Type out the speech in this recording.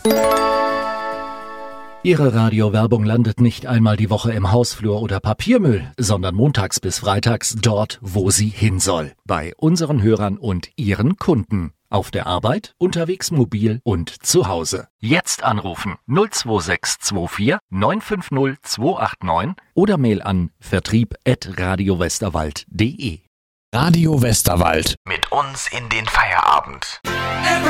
Ihre Radiowerbung landet nicht einmal die Woche im Hausflur oder Papiermüll, sondern montags bis freitags dort, wo sie hin soll. Bei unseren Hörern und ihren Kunden. Auf der Arbeit, unterwegs mobil und zu Hause. Jetzt anrufen 02624 950 289 oder Mail an vertrieb@radiowesterwald.de. Radio Westerwald. Mit uns in den Feierabend.